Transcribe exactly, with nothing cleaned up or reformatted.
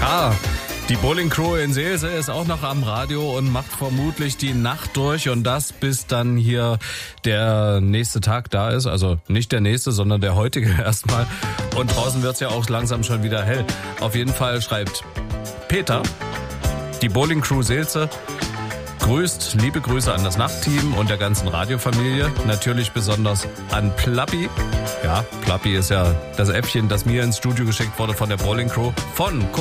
Ja, die Bowling Crew in Seelze ist auch noch am Radio und macht vermutlich die Nacht durch und das bis dann hier der nächste Tag da ist. Also nicht der nächste, sondern der heutige erstmal. Und draußen wird's ja auch langsam schon wieder hell. Auf jeden Fall schreibt Peter, die Bowling Crew Seelze grüßt, liebe Grüße an das Nachtteam und der ganzen Radiofamilie. Natürlich besonders an Plappi. Ja, Plappi ist ja das Äffchen, das mir ins Studio geschickt wurde von der Bowling Crew. Von